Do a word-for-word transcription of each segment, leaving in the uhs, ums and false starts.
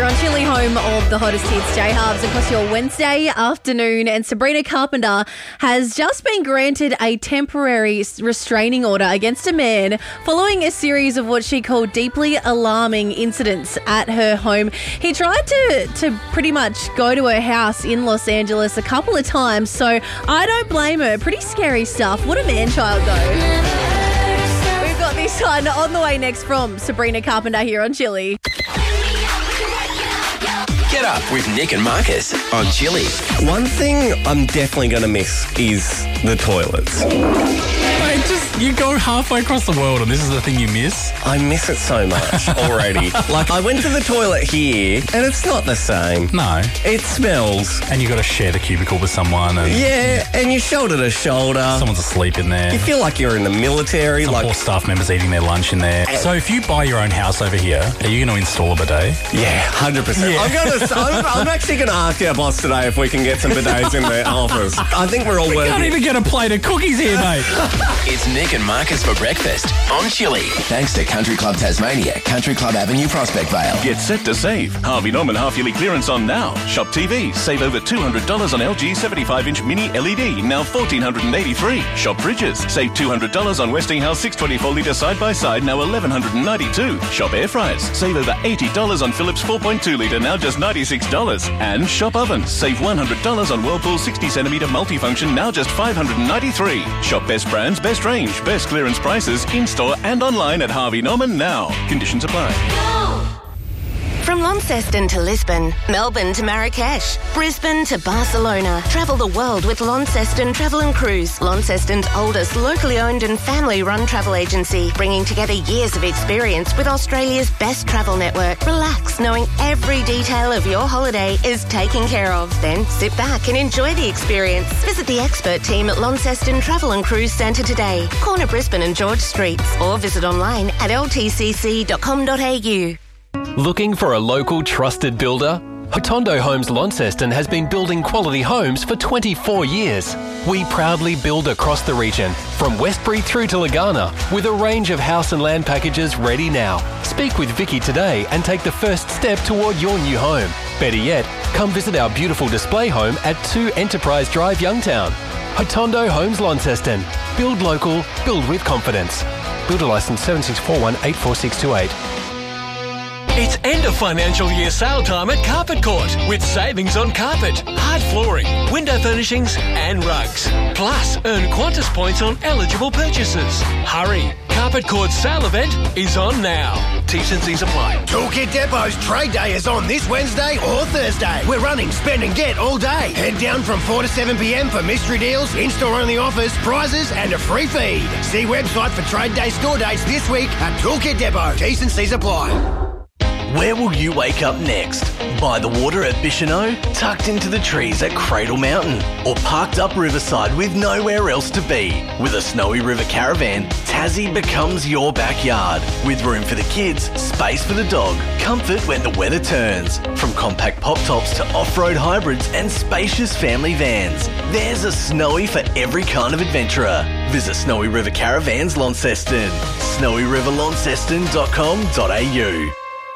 on Chili, home of the hottest hits, J-Halves, across your Wednesday afternoon. And Sabrina Carpenter has just been granted a temporary restraining order against a man following a series of what she called deeply alarming incidents at her home. He tried to, to pretty much go to her house in Los Angeles a couple of times, so I don't blame her. Pretty scary stuff. What a man-child, though. We've got this one on the way next from Sabrina Carpenter here on Chili. Get up with Nick and Marcus on Chili. One thing I'm definitely going to miss is the toilets. Mate, just, you go halfway across the world and this is the thing you miss? I miss it so much already. Like, I went to the toilet here and it's not the same. No. It smells. And you got to share the cubicle with someone. And yeah, and you're shoulder to shoulder. Someone's asleep in there. You feel like you're in the military. Some like poor staff members eating their lunch in there. So if you buy your own house over here, are you going to install a bidet? Yeah, one hundred percent. Yeah. I'm, gonna, I'm, I'm actually going to ask our boss today if we can get some bidets in the office. I think we're all we working. Can't even get a plate of cookies here, mate. It's Nick and Marcus for breakfast on Chili. Thanks to Country Club Tasmania, Country Club Avenue, Prospect Vale. Get set to save. Harvey Norman half-yearly clearance on now. Shop T Vs. Save over two hundred dollars on L G seventy-five inch mini L E D, now one thousand four hundred eighty-three dollars. Shop Fridges. Save two hundred dollars on Westinghouse six twenty-four litre side-by-side, now one thousand one hundred ninety-two dollars. Shop Air Fryers. Save over eighty dollars on Philips four point two litre, now just ninety-six dollars. And Shop Ovens. Save one hundred dollars on Whirlpool sixty centimetre multifunction, now just five hundred ninety-three dollars. Shop best brands, best range, best clearance prices, in-store and online at Harvey Norman now. Conditions apply. From Launceston to Lisbon, Melbourne to Marrakesh, Brisbane to Barcelona. Travel the world with Launceston Travel and Cruise. Launceston's oldest locally owned and family-run travel agency, bringing together years of experience with Australia's best travel network. Relax, knowing every detail of your holiday is taken care of. Then sit back and enjoy the experience. Visit the expert team at Launceston Travel and Cruise Centre today, corner Brisbane and George Streets, or visit online at l t c c dot com dot a u. Looking for a local trusted builder? Hotondo Homes Launceston has been building quality homes for twenty-four years. We proudly build across the region, from Westbury through to Lagana, with a range of house and land packages ready now. Speak with Vicky today and take the first step toward your new home. Better yet, come visit our beautiful display home at two Enterprise Drive, Youngtown. Hotondo Homes Launceston. Build local, build with confidence. Builder licence seven six four one eight four six two eight. It's end of financial year sale time at Carpet Court with savings on carpet, hard flooring, window furnishings and rugs. Plus, earn Qantas points on eligible purchases. Hurry! Carpet Court's sale event is on now. T's and C's apply. Toolkit Depot's Trade Day is on this Wednesday or Thursday. We're running Spend and Get all day. Head down from four to seven p m for mystery deals, in-store only offers, prizes and a free feed. See website for Trade Day store dates this week at Toolkit Depot. T's and C's apply. Where will you wake up next? By the water at Bicheno? Tucked into the trees at Cradle Mountain? Or parked up riverside with nowhere else to be? With a Snowy River Caravan, Tassie becomes your backyard. With room for the kids, space for the dog, comfort when the weather turns. From compact pop tops to off-road hybrids and spacious family vans. There's a Snowy for every kind of adventurer. Visit Snowy River Caravans Launceston. snowy river launceston dot com dot a u.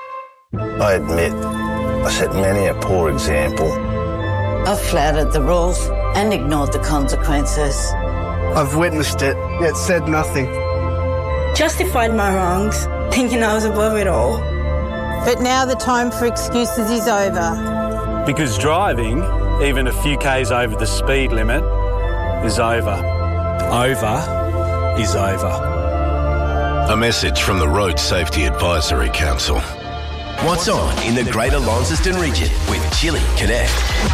I admit, I set many a poor example. I've flouted the rules and ignored the consequences. I've witnessed it, yet said nothing. Justified my wrongs, thinking I was above it all. But now the time for excuses is over. Because driving, even a few k's over the speed limit, is over. Over is over. A message from the Road Safety Advisory Council. What's on in the Greater Launceston region with Chili Connect?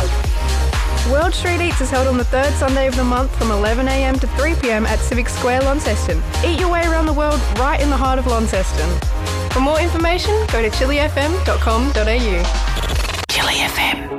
World Street Eats is held on the third Sunday of the month from eleven a m to three p m at Civic Square, Launceston. Eat your way around the world right in the heart of Launceston. For more information, go to chili f m dot com dot a u. Chili F M.